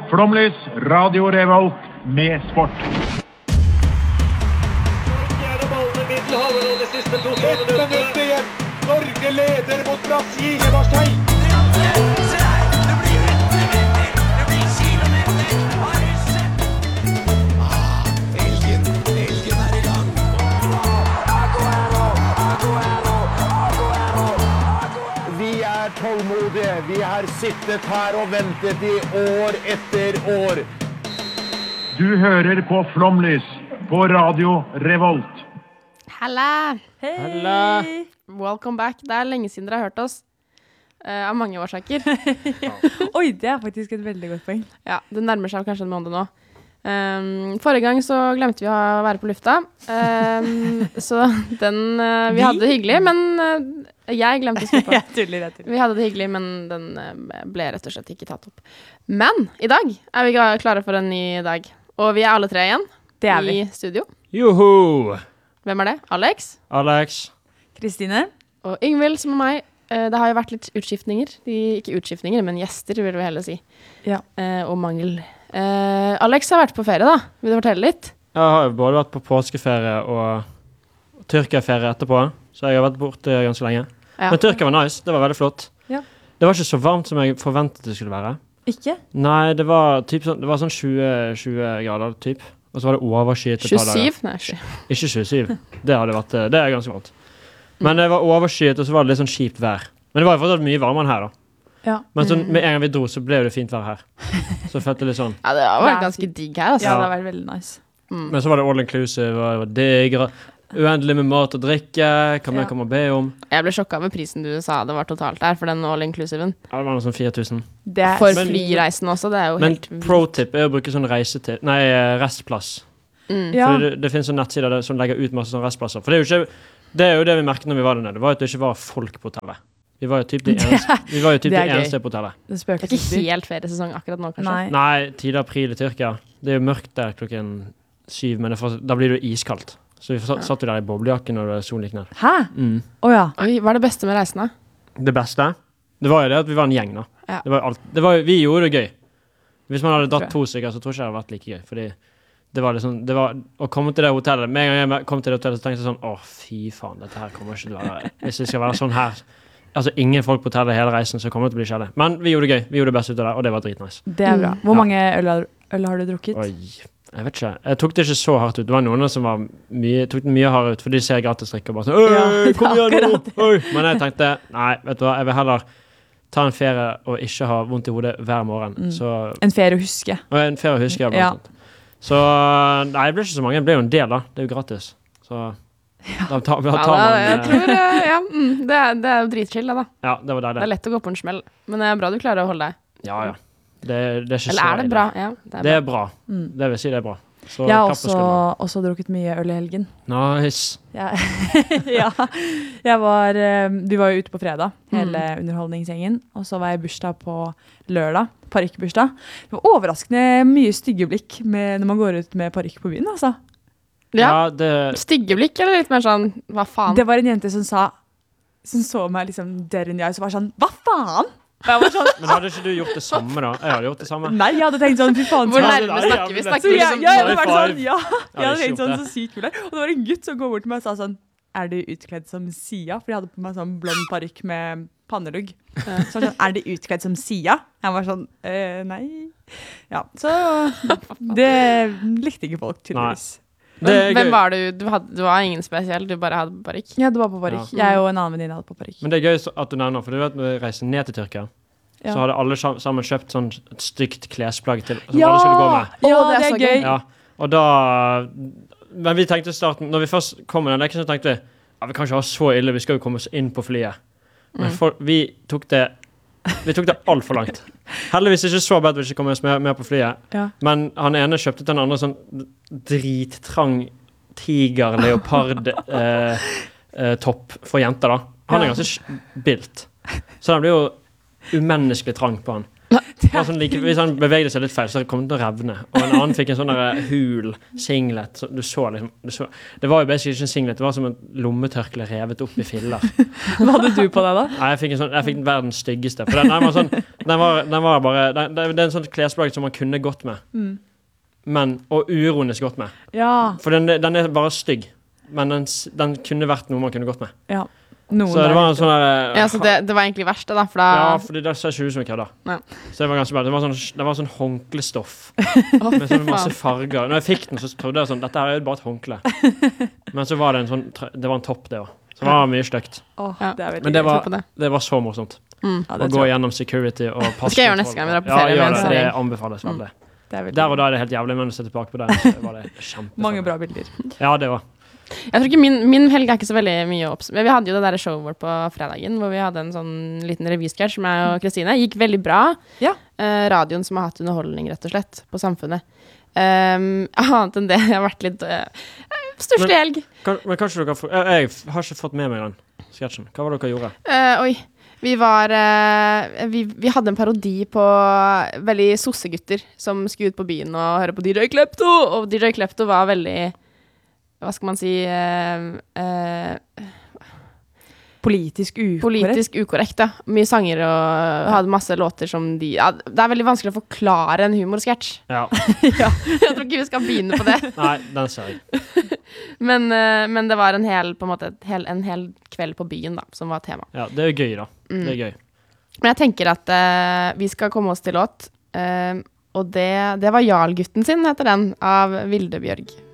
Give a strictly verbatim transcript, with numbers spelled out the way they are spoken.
Flomlys, Radio Revolt med sport. Ett minutt igjen. Norge leder mot Brasil i Marseille. Elgen, elgen er i gang. Vi er tålmodige. Vi har sittet her og ventet i år etter år. Du hører på Flomlys på Radio Revolt. Halla! Halla! Welcome back. Det er lenge siden dere har hørt oss. Uh, av mange årsaker. Ja. Oi, det er faktisk et veldig godt poeng. Ja, det nærmer seg kanskje en måned nå. Um, forrige gang så glemte vi å være på lufta. Um, så den uh, Vi hadde det hyggelig, men uh, jeg glemte å skru på. Jeg tuller, jeg tuller. Vi hadde det hyggelig, men den uh, ble rett og slett ikke tatt opp. Men i dag er vi klare for en ny dag. Og vi er alle tre igjen. Det er vi. I studio. Joho! Hvem er det? Alex? Alex. Kristine? Og Yngvild, som er meg. Uh, det har jo vært litt utskiftninger. De, ikke utskiftninger, men gjester, vil vi heller si. Ja. Uh, og mangel. Uh, Alex har vært på ferie, da. Vil du fortelle litt? Jeg har jo både vært på påskeferie og Tyrkia-ferie etterpå, så jeg har vært borte ganske lenge. Ja. Men Tyrkia var nice, det var veldig flott. Ja. Det var ikke så varmt som jeg forventet det skulle være. Ikke? Nei, det var, typ sånn, det var sånn tjue, tjue grader, typ. Og så var det overskyet et par dager. tjuesyv? Nei, ikke. Ikke tjuesyv. Det hadde vært, det er ganske varmt. Men det var overskyet, og så var det litt sånn kjipt vær. Men det var jo fortsatt mye varmere enn her, da. Ja. Men så, med en gang vi dro, så ble det fint vær her. Så følte det litt sånn. Ja, det har vært ganske digg her, altså. Ja, det har vært veldig nice. Mm. Men så var det all inclusive, og det var digg, uendelig med mat og drikke, hva mer Ja. kan man be om? Jeg ble sjokket over prisen du sa det var totalt der, for den all-inclusiven. Ja, det var noe sånn fire tusen. Det er For Men- flyreisen også, det er jo Men helt vilt. pro-tip er å bruke sånn reisetip, nei, restplass. Mm. Ja. For det, det finnes sånne nettsider der, som legger ut masse sånne restplasser. For det er jo ikke, det er jo det vi merket når vi var der nede, det var at det ikke var folk på hotellet. Vi var jo typ de Det er- eneste, vi var jo typ det de er gøy. eneste på hotellet. Det Det spøker er ikke helt feriesesong akkurat nå, kanskje. Nei. Nei, tidlig april i Tyrkia. Det er jo mørkt der klokken syv, men det får, da blir det jo iskaldt. Så vi satt, satt jo der i boblejakken når solen gikk ned. Hæ? Mm. Åja. Oi, hva er det beste med reisen da? Det beste, det var jo det at vi var en gjeng da. Ja. Det var jo alt, det var jo, vi gjorde det gøy. Hvis man hadde Tror dratt to stykker, så tror ikke jeg det hadde vært like gøy. Fordi det var liksom, det var, å komme til det hotellet, med en gang jeg kom til det hotellet, så tenkte jeg sånn, åh, fy faen, dette her kommer ikke til å være, hvis det skal være sånn her, altså ingen folk på hotellet hele reisen, så kommer det til å bli kjedelig. Men vi gjorde det gøy, vi gjorde det beste ut av det, og det var dritnice. Det er bra. Mm. Hvor Ja. mange øl har, øl har du drukket? Oi, jeg vet ikke, jeg tok det ikke så hardt ut. Det var noen som var mye, tok det mye hardere ut, for de ser gratis drikke og bare sånn, Ja, «Øy, det er kom igjen nå!» akkurat det. Oi. Men jeg tenkte, nei, vet du hva, jeg vil heller ta en ferie og ikke ha vondt i hodet hver morgen. Mm. Så, En ferie å huske. og en ferie husker jeg blant Ja. annet. Så, nei, det ble ikke så mange, det ble jo en del da, det er jo gratis. Så, da tar, da Ja, tar da, man, jeg eh, tror, eh, ja, mm, det, er, det er jo dritchill da, da. ja, det var Det er deilig. lett å gå på en smell, men det er bra du klarer å holde deg. Ja, ja. Det, det er ikke Eller så er det ille. bra? Ja, det er Det bra. er bra. Mm. Det vil si det er bra. Så Jeg har klapp på også, skulderen. også drukket mye øl i helgen. Nice. Jeg, ja, jeg var, eh, vi var jo ute på fredag, hele Mm. underholdningsgjengen, og så var jeg i bursdag på lørdag, parykkbursdag. Det var overraskende mye stygge blikk med, når man går ut med parykk på byen, altså. Ja, Ja, det, stygge blikk, eller litt mer sånn, hva faen? Det var en jente som sa, som så meg liksom der inn i øyet, så var sånn, hva faen? Og jeg var sånn, men hadde ikke du gjort det samme da? Jeg hadde gjort det samme. nei, jeg hadde tenkt sånn, fy faen. Hvor så- nærme nei, snakker vi? ja, men Snakker Så vi jeg, liksom jeg hadde high vært five. sånn, ja, jeg hadde ikke tenkt gjort sånn det. så sykt kul der. Og det var en gutt som går bort til meg og sa sånn, er du utkledd som Sia? For jeg hadde på meg sånn blond parykk med pannelugg. Så var det sånn, er du utkledd som Sia? Jeg var sånn, eh, nei. Ja, så det likte ikke folk tydeligvis. Det er Hvem gøy. var du? Du, hadde, du var ingen spesiell, du bare hadde parykk. Ja, det var på parykk. Ja. Jeg og en annen venninne hadde på parykk. Men det er gøy så- at du nevner, for du vet når vi reiser ned til Tyrkia, Ja. så hadde alle sam- sammen kjøpt sånn et stygt klesplagg til, som Ja, alle skulle gå med. ja, Å, det er, så gøy. Ja, og da, men vi tenkte i starten, når vi først kom med den lekken, så tenkte vi, ja, vi kan ikke ha så ille, vi skal jo komme oss inn på flyet. Men Mm. for, vi tok det, vi tok det alt for langt. Heldigvis ikke så bad vi ikke kom oss med, med på flyet, Ja. men han ene kjøpte den andre sånn drittrang tiger, leopard, eh, eh, topp for jenter da. Han er Ja. ganske bilt. Så den blir jo umenneskelig trang på han. var sånn like, hvis han bevegde seg litt feil, så kom det til å revne. Og en annen fikk en sånn der hul singlet. Så du så liksom, du så, det var jo basically ikke en singlet, det var som en lommetørkle revet opp i filler. Hva hadde du på deg da? Nei, jeg fikk, en sånn, jeg fikk verdens styggeste. For den, den var sånn, den var, den var bare, den, det er en sånn klesplagg som man kunne gått med. Mm. Men, og uironisk gått med. Ja. For den, den er bare stygg. Men den, den kunne vært noe man kunne gått med. Ja. Noen så det var en sånn der... Ja, så det, det var egentlig verst da, for da... Ja, fordi det ser ikke ut som jeg kødda. Ja. Så det var ganske bra. Det var sånn, det var sånn håndklestoff. Med sånn masse farger. Når jeg fikk den, så trodde jeg sånn, dette her er jo bare et håndkle. Men så var det en sånn, det var en topp det også. Så det var mye støkt. Åh, ja. Det er veldig Men det var, det. det var så morsomt. Mm. Ja, å gå gjennom security og passe. Det skal jeg gjøre neste gang vi drar på ferie. Ja, med det, det en anbefales veldig. Mm. Det Der og da er det helt jævlig, men når du ser tilbake på det, så var det kjempefall. Mange bra bilder. Ja, det var. Jeg tror ikke min, min helg er ikke så veldig mye opps. Men vi hadde jo det der showet vårt på fredagen, hvor vi hadde en sånn liten revysketsj med meg og Kristine. Gikk veldig bra. Ja. Eh, radioen som har hatt underholdning, rett og slett, på Samfunnet. Um, annet enn det, jeg har vært litt uh, største helg. Kan, men kanskje dere får, jeg, jeg har ikke fått med meg den sketsjen. Hva var det dere gjorde? Uh, oi, vi var uh, vi, vi hadde en parodi på veldig sossegutter som skulle ut på byen og høre på D J Klepto, og D J Klepto var veldig, hva skal man si, uh, uh, politisk ukorrekt. Politisk ukorrekt, ja. Mye sanger og hadde masse låter som de... Ja, det er veldig vanskelig å forklare en humorsketsj. Ja. Ja. Jeg tror ikke vi skal begynne på det. Nei, den ser jeg. men, uh, men det var en hel, på en måte, hel, en hel kveld på byen da, som var tema. Ja, det er jo gøy da. Mm. Det er gøy. Men jeg tenker at uh, vi skal komme oss til låt, uh, og det, det var Jarl-gutten sin, heter den, av Vilde Bjørg.